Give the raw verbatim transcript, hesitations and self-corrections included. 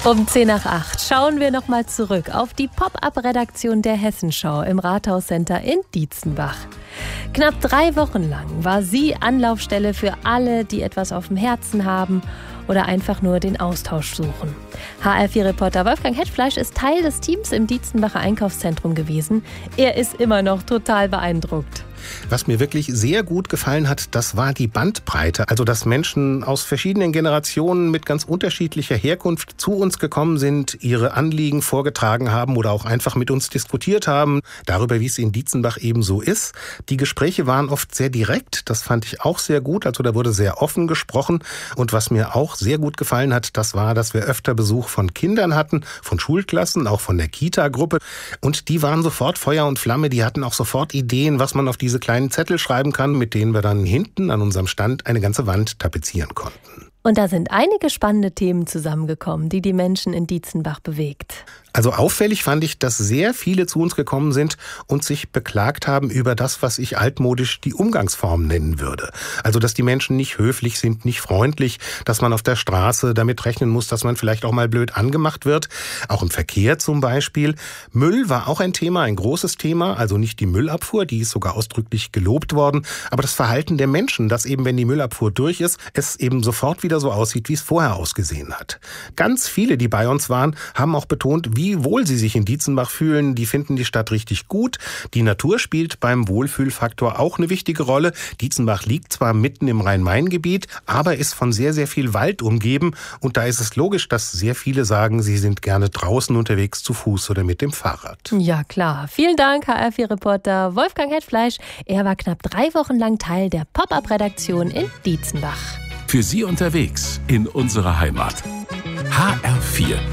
Um zehn nach acht schauen wir nochmal zurück auf die Pop-up-Redaktion der Hessenschau im Rathauscenter in Dietzenbach. Knapp drei Wochen lang war sie Anlaufstelle für alle, die etwas auf dem Herzen haben oder einfach nur den Austausch suchen. H R vier Reporter Wolfgang Hetschfleisch ist Teil des Teams im Dietzenbacher Einkaufszentrum gewesen. Er ist immer noch total beeindruckt. Was mir wirklich sehr gut gefallen hat, das war die Bandbreite. Also, dass Menschen aus verschiedenen Generationen mit ganz unterschiedlicher Herkunft zu uns gekommen sind, ihre Anliegen vorgetragen haben oder auch einfach mit uns diskutiert haben, darüber, wie es in Dietzenbach eben so ist. Die Gespräche waren oft sehr direkt, das fand ich auch sehr gut. Also, da wurde sehr offen gesprochen. Und was mir auch sehr gut gefallen hat, das war, dass wir öfter Besuch von Kindern hatten, von Schulklassen, auch von der Kita-Gruppe. Und die waren sofort Feuer und Flamme, die hatten auch sofort Ideen, was man auf diese kleinen Zettel schreiben kann, mit denen wir dann hinten an unserem Stand eine ganze Wand tapezieren konnten. Und da sind einige spannende Themen zusammengekommen, die die Menschen in Dietzenbach bewegt. Also auffällig fand ich, dass sehr viele zu uns gekommen sind und sich beklagt haben über das, was ich altmodisch die Umgangsform nennen würde. Also, dass die Menschen nicht höflich sind, nicht freundlich, dass man auf der Straße damit rechnen muss, dass man vielleicht auch mal blöd angemacht wird. Auch im Verkehr zum Beispiel. Müll war auch ein Thema, ein großes Thema. Also nicht die Müllabfuhr, die ist sogar ausdrücklich gelobt worden. Aber das Verhalten der Menschen, dass eben, wenn die Müllabfuhr durch ist, es eben sofort wieder so aussieht, wie es vorher ausgesehen hat. Ganz viele, die bei uns waren, haben auch betont, wie wie wohl sie sich in Dietzenbach fühlen. Die finden die Stadt richtig gut. Die Natur spielt beim Wohlfühlfaktor auch eine wichtige Rolle. Dietzenbach liegt zwar mitten im Rhein-Main-Gebiet, aber ist von sehr, sehr viel Wald umgeben. Und da ist es logisch, dass sehr viele sagen, sie sind gerne draußen unterwegs zu Fuß oder mit dem Fahrrad. Ja, klar. Vielen Dank, H R vier Reporter Wolfgang Hetschfleisch. Er war knapp drei Wochen lang Teil der Pop-up-Redaktion in Dietzenbach. Für Sie unterwegs in unserer Heimat. H R vier